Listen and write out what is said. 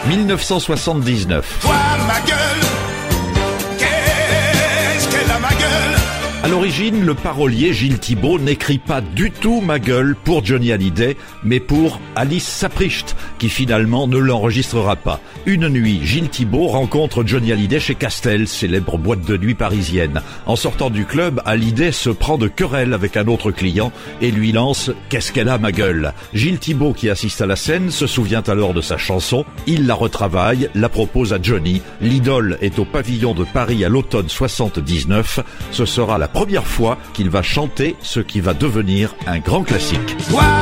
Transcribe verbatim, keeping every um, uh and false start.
mille neuf cent soixante-dix-neuf. Toi, ma gueule, qu'est-ce qu'elle a ma gueule? À l'origine, le parolier Gilles Thibault n'écrit pas du tout Ma gueule pour Johnny Hallyday, mais pour Alice Saprisht, qui finalement ne l'enregistrera pas. Une nuit, Gilles Thibault rencontre Johnny Hallyday chez Castel, célèbre boîte de nuit parisienne. En sortant du club, Hallyday se prend de querelle avec un autre client et lui lance « Qu'est-ce qu'elle a ma gueule ?» Gilles Thibault, qui assiste à la scène, se souvient alors de sa chanson. Il la retravaille, la propose à Johnny. L'idole est au pavillon de Paris à l'automne soixante-dix-neuf. Ce sera la première fois qu'il va chanter ce qui va devenir un grand classique.